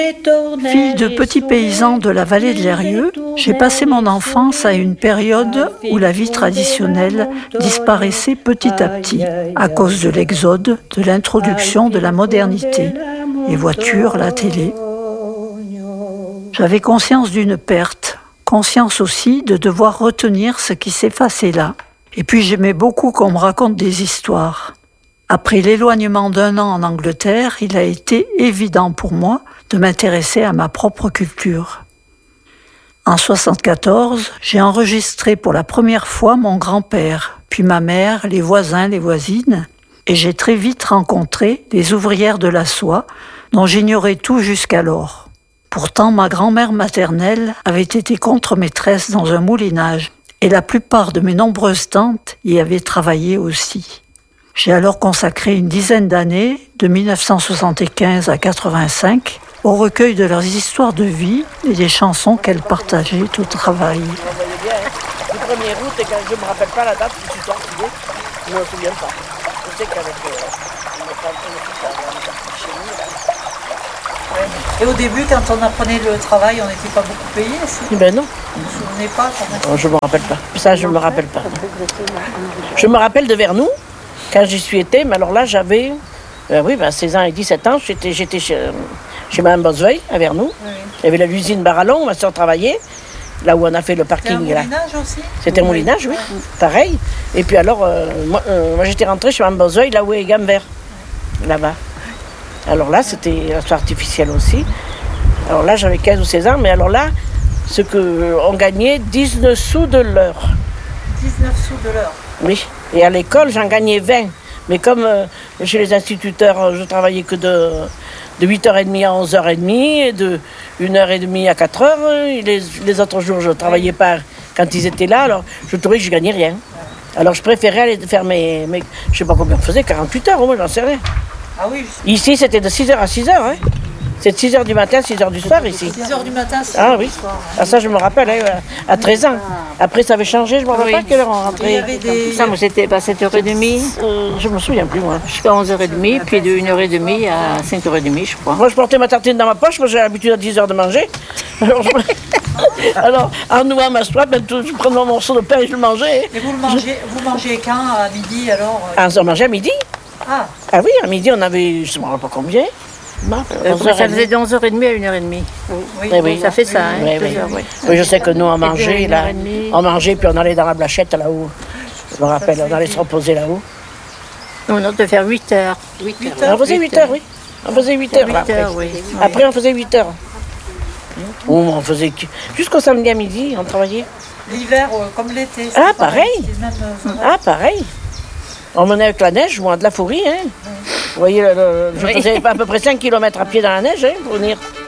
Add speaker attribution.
Speaker 1: Fille de petits paysans de la vallée de l'Eyrieux, j'ai passé mon enfance à une période où la vie traditionnelle disparaissait petit à petit à cause de l'exode, de l'introduction de la modernité, les voitures, la télé. J'avais conscience d'une perte, conscience aussi de devoir retenir ce qui s'effaçait là. Et puis j'aimais beaucoup qu'on me raconte des histoires. Après l'éloignement d'1 an en Angleterre, il a été évident pour moi de m'intéresser à ma propre culture. En 1974, j'ai enregistré pour la première fois mon grand-père, puis ma mère, les voisins, les voisines, et j'ai très vite rencontré les ouvrières de la soie, dont j'ignorais tout jusqu'alors. Pourtant, ma grand-mère maternelle avait été contremaîtresse dans un moulinage, et la plupart de mes nombreuses tantes y avaient travaillé aussi. J'ai alors consacré une dizaine d'années, de 1975 à 85, au recueil de leurs histoires de vie et des chansons qu'elles partageaient au travail.
Speaker 2: Le 1er août, et quand je ne me rappelle pas la date, je suis sorti, je ne me souviens pas. Je sais qu'avec
Speaker 1: Et au début, quand on apprenait le travail, on n'était pas beaucoup payé.
Speaker 2: Ben non.
Speaker 1: Vous ne vous souvenez pas
Speaker 2: Je ne me rappelle pas. Ça, je ne me rappelle pas. Je me rappelle de Vernou, quand j'y suis été, mais alors là, j'avais 16 ans et 17 ans. J'étais chez Mme Boswell, à Vernou. Oui. Il y avait l'usine Barallon, ma soeur travaillait, là où on a fait le parking.
Speaker 1: C'était un moulinage aussi?
Speaker 2: C'était un moulinage, oui. Pareil. Et puis alors, moi j'étais rentrée chez Mme Boswell, là où est Gamvert, là-bas. Alors là, c'était la soie artificielle aussi. Alors là, j'avais 15 ou 16 ans, mais alors là, on gagnait 19 sous de l'heure.
Speaker 1: 19 sous de l'heure? Oui.
Speaker 2: Et à l'école, j'en gagnais 20. Mais comme chez les instituteurs, je travaillais que de 8h30 à 11h30, et de 1h30 à 4h. Les autres jours, je ne travaillais pas quand ils étaient là, alors je trouvais que je ne gagnais rien. Alors je préférais aller faire mes je ne sais pas combien on faisait, 48 heures, moi, j'en sais rien.
Speaker 1: Ah oui.
Speaker 2: Ici, c'était de 6h à 6h. Hein. C'est de 6h du matin à 6h du soir, ici.
Speaker 1: 6h du matin, 6h
Speaker 2: ah,
Speaker 1: du
Speaker 2: oui.
Speaker 1: soir.
Speaker 2: Ah, ça, je me rappelle, à 13 ans. Après, ça avait changé, je ne me rappelle pas quelle heure on rentrait.
Speaker 1: Il y avait des...
Speaker 3: Ça, moi, c'était à 7h30.
Speaker 2: Je ne me souviens plus, moi.
Speaker 3: Jusqu'à 11h30, puis de 1h30 à 5h30, je crois.
Speaker 2: Moi, je portais ma tartine dans ma poche, moi, j'ai l'habitude à 10h de manger. Alors, en nouant ma soie, je prenais mon morceau de pain et je le mangeais.
Speaker 1: Et vous mangez quand, à midi, alors?
Speaker 2: On mangeait à midi.
Speaker 1: Ah
Speaker 2: oui, à midi, on avait, je ne me rappelle pas combien.
Speaker 3: Ça faisait de 11h30 à 1h30. Oui. Ça fait ça, hein,
Speaker 2: oui, je sais que nous, on mangeait, là. On mangeait, puis on allait dans la blachette, là-haut. Je me rappelle, on allait se reposer là-haut.
Speaker 3: On devait faire 8h.
Speaker 2: On faisait 8h, oui. On faisait 8h,
Speaker 3: oui.
Speaker 2: Après, on faisait 8h. On faisait jusqu'au samedi à midi, on travaillait.
Speaker 1: L'hiver, comme l'été.
Speaker 2: Ah, pareil. Pareil. On menait avec la neige, moi, de la fourrie. Hein. Vous voyez, je faisais à peu près 5 km à pied dans la neige, hein, pour venir.